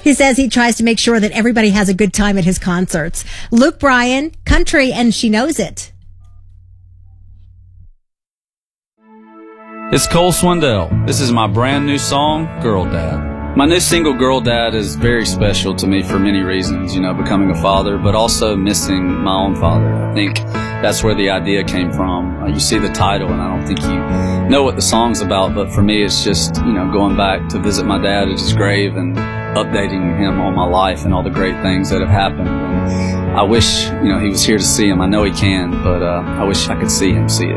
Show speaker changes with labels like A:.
A: He says he tries to make sure that everybody has a good time at his concerts. Luke Bryan, country, and She Knows It.
B: It's Cole Swindell. This is my brand new song, Girl Dad. My new single, Girl Dad, is very special to me for many reasons, becoming a father, but also missing my own father. I think that's where the idea came from. You see the title, and I don't think you know what the song's about, but for me, it's just, going back to visit my dad at his grave and updating him on my life and all the great things that have happened. And I wish, he was here to see him. I know he can, but I wish I could see him see it.